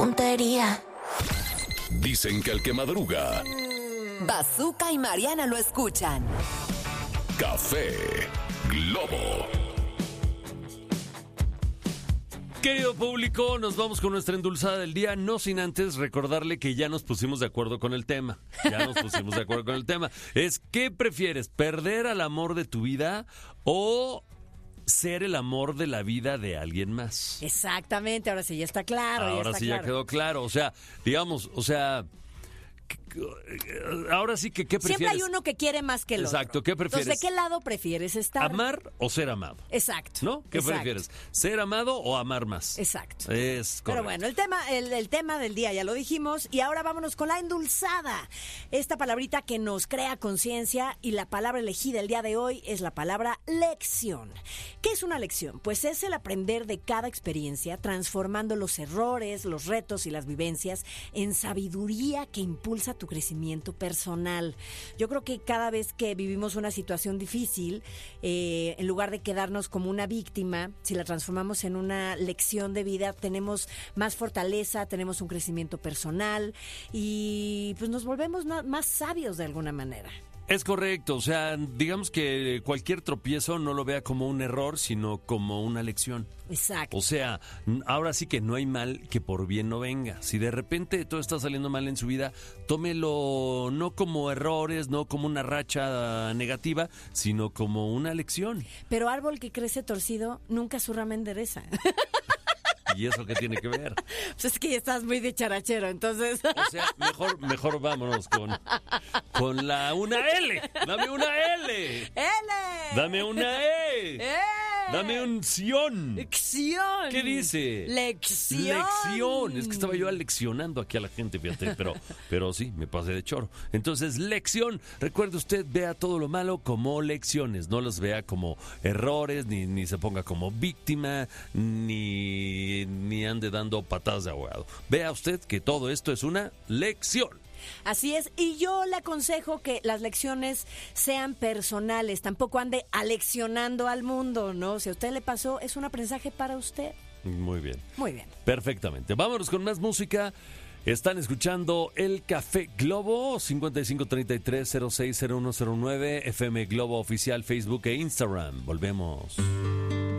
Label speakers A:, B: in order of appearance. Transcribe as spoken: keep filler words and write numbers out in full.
A: tontería.
B: Dicen que el que madruga,
C: Bazooka y Mariana lo escuchan.
B: Café Globo.
D: Querido público, nos vamos con nuestra endulzada del día, no sin antes recordarle que ya nos pusimos de acuerdo con el tema. Ya nos pusimos de acuerdo con el tema. Es, ¿qué prefieres? ¿Perder al amor de tu vida o ser el amor de la vida de alguien más?
E: Exactamente, ahora sí ya está claro.
D: Ahora
E: ya está
D: sí
E: claro.
D: ya quedó claro. O sea, digamos, o sea... Ahora sí que, ¿qué prefieres?
E: Siempre hay uno que quiere más que el
D: Exacto,
E: otro.
D: ¿qué prefieres?
E: Entonces, ¿de qué lado prefieres estar?
D: ¿Amar o ser amado?
E: Exacto.
D: ¿No? ¿Qué
E: exacto.
D: prefieres? ¿Ser amado o amar más?
E: Exacto.
D: Es correcto.
E: Pero bueno, el tema, el, el tema del día ya lo dijimos y ahora vámonos con la endulzada. Esta palabrita que nos crea conciencia y la palabra elegida el día de hoy es la palabra lección. ¿Qué es una lección? Pues es el aprender de cada experiencia, transformando los errores, los retos y las vivencias en sabiduría que impulsa tu crecimiento personal. Yo creo que cada vez que vivimos una situación difícil, eh, en lugar de quedarnos como una víctima, si la transformamos en una lección de vida, tenemos más fortaleza, tenemos un crecimiento personal y pues nos volvemos no- más sabios de alguna manera.
D: Es correcto, o sea, digamos que cualquier tropiezo no lo vea como un error, sino como una lección.
E: Exacto.
D: O sea, n- ahora sí que no hay mal que por bien no venga. Si de repente todo está saliendo mal en su vida, tómelo no como errores, no como una racha negativa, sino como una lección.
E: Pero árbol que crece torcido, nunca su rama endereza.
D: ¿Y eso qué tiene que ver?
E: Pues es que ya estás muy dicharachero, entonces...
D: O sea, mejor, mejor vámonos con, con la una L. Dame una L.
E: ¡L!
D: Dame una E.
E: ¡Eh!
D: Dame un sion.
E: ¡Lección!
D: ¿Qué dice?
E: ¡Lección!
D: Lección. Es que estaba yo aleccionando aquí a la gente, fíjate, pero, pero sí, me pasé de choro. Entonces, lección. Recuerde usted, vea todo lo malo como lecciones. No los vea como errores, ni, ni se ponga como víctima, ni, ni ande dando patadas de ahogado. Vea usted que todo esto es una lección.
E: Así es, y yo le aconsejo que las lecciones sean personales, tampoco ande aleccionando al mundo, ¿no? Si a usted le pasó, es un aprendizaje para usted.
D: Muy bien.
E: Muy bien.
D: Perfectamente. Vámonos con más música. Están escuchando el Café Globo, cincuenta y cinco treinta y tres cero seis cero uno cero nueve, F M Globo Oficial, Facebook e Instagram. Volvemos.